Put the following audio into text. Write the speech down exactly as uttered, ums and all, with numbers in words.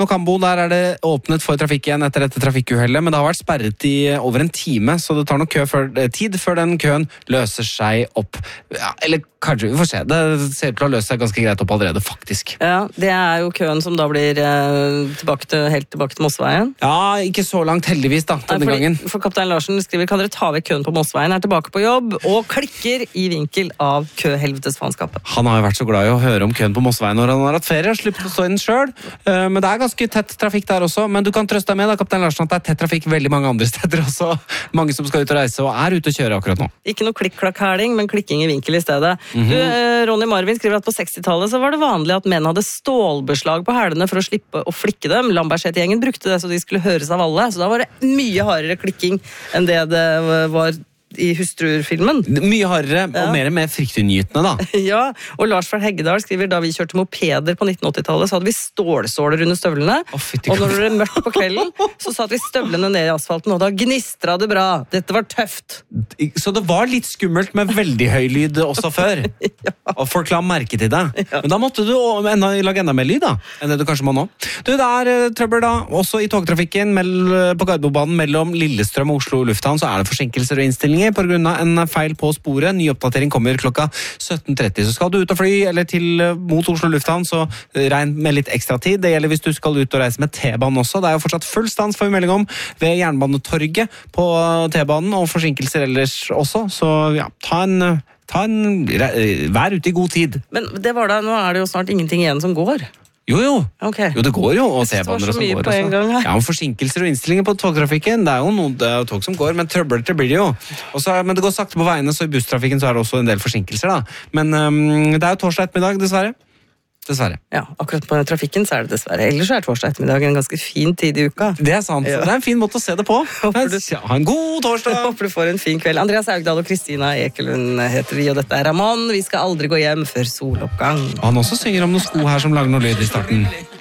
Nå kan bo, der er det åpnet for trafikk igjen etter dette trafikkuhellet, men det har vært sperret i over en time, så det tar nok kø før, tid før den køen løser seg opp. Ja, eller kanskje vi får se. Det ser ut til å løse seg ganske greit opp allerede, faktisk. Ja, det er jo køen som da blir eh, tilbake til, helt tilbake til Mosseveien. Ja, ikke så langt heldigvis da, denne Nei, gangen. For kaptein Larsen skriver, kan dere ta vekk køen på Mosseveien, er tilbake på jobb, og klikker i vinkel av køhelvetesfanskapet. Han har jo vært så glad i å høre om køen på Mosseveien når han har hatt ferie, og slipper å stå i den selv. Men det er ganske tett trafikk der også, men du kan trøste deg med da, kaptein Larsen, at det er tett trafikk veldig mange andre steder også. Mange som skal ut og reise og er ute og kjøre akkurat nå. Ikke noe klikk-klakk-hæling, men klikking i vinkel i stedet. Mm-hmm. Du, eh, Ronny Marvin skriver at på sekstitallet så var det vanlig at menn hadde stålbeslag på hælene for å slippe å flikke dem. Lambertseter-gjengen brukte det så de skulle høres av alle, så da var det mye hardere klikking enn det det var i Hustruer-filmen. Mye hardere og Ja. mer med fryktinngytende da. Ja, og Lars fra Heggedal skriver, da vi kjørte mopeder på nitten-åttitallet, så hadde vi stålsåler under støvlene, Å, fytti og når det ble mørkt på kvelden, så satt vi støvlene ned i asfalten, og da gnistra det bra. Dette var tøft. Så det var litt skummelt med veldig høy lyd også før. Og folk la merke til det. Men da måtte du enda, lage enda mer lyd da, enn det du kanskje må nå. Du, det er uh, trøbbel da, også i togtrafikken mell, på Gardermobanen mellom Lillestrøm og Oslo Lufthavn, så er det forsinkelser og innstillinger på grunn av en feil på sporet. Ny oppdatering kommer klokka sytten tretti. Så skal du ut og fly, eller til mot Oslo Lufthavn, så regn med litt ekstra tid. Det gjelder hvis du skal ut og reise med T-banen også. Det er jo fortsatt full stans, får vi melding om, ved Jernbanetorget på T-banen, og forsinkelser ellers også. Så ja, ta en, ta en vær ute i god tid. Men det var da, nå er det jo snart ingenting igjen som går. Jo, jo. Okay. Jo, det går jo, og Jeg synes det var T-baner og så som mye går på en også. gang her. Ja, og forsinkelser og innstillinger på togtrafikken, det er jo noen det er jo tog som går, men trøblete blir det jo. Også, men det går sakte på veiene, så i busstrafikken så er det også en del forsinkelser da. Men um, det er jo torsdag ettermiddag, dessverre. Dessverre. Ja, akkurat på trafikken så er det dessverre. Ellers er torsdag ettermiddag en ganske fin tid i uka. Det er sant. Ja. Det er en fin måte å se det på. Håper du- Ja, ha en god torsdag! Jeg håper du får en fin kveld. Andreas Haugdal og Kristina Ekelund heter vi, og dette er Ramon. Vi skal aldri gå hjem før soloppgang. Og han også synger om noen sko her som lager noe lyd i starten.